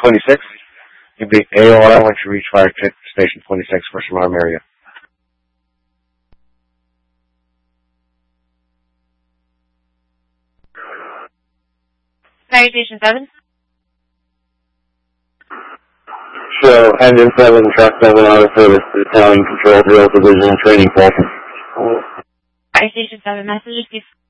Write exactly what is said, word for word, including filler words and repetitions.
twenty-six. You'll be A O R once you reach Fire Station twenty-six, First Alarm area. Fire Station seven. Show Engine seven, Truck seven, Auto Service, Battalion Control, Drill Division, Training Force. Fire Station seven, message received.